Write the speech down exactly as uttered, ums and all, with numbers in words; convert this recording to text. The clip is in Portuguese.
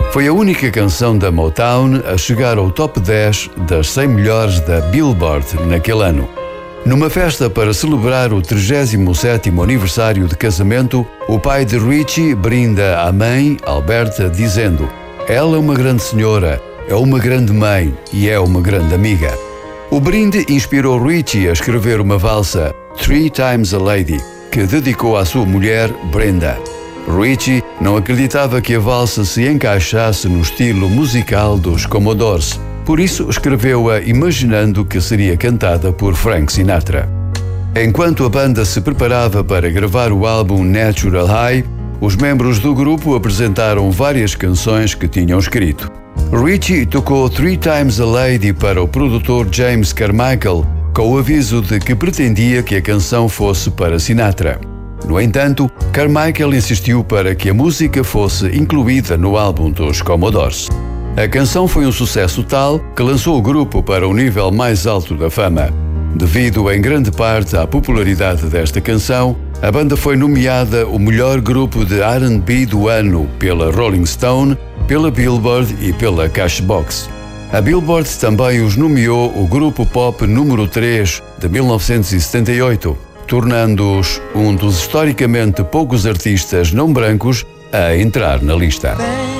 Foi a única canção da Motown a chegar ao top dez das cem melhores da Billboard naquele ano. Numa festa para celebrar o trigésimo sétimo aniversário de casamento, o pai de Richie brinda à mãe, Alberta, dizendo: "Ela é uma grande senhora, é uma grande mãe e é uma grande amiga." O brinde inspirou Richie a escrever uma valsa, Three Times a Lady, que dedicou à sua mulher, Brenda. Richie não acreditava que a valsa se encaixasse no estilo musical dos Commodores, por isso escreveu-a imaginando que seria cantada por Frank Sinatra. Enquanto a banda se preparava para gravar o álbum Natural High, os membros do grupo apresentaram várias canções que tinham escrito. Richie tocou Three Times a Lady para o produtor James Carmichael, com o aviso de que pretendia que a canção fosse para Sinatra. No entanto, Carmichael insistiu para que a música fosse incluída no álbum dos Commodores. A canção foi um sucesso tal que lançou o grupo para o nível mais alto da fama. Devido em grande parte à popularidade desta canção, a banda foi nomeada o melhor grupo de R and B do ano pela Rolling Stone, pela Billboard e pela Cashbox. A Billboard também os nomeou o grupo pop número três de mil novecentos e setenta e oito, tornando-os um dos historicamente poucos artistas não brancos a entrar na lista.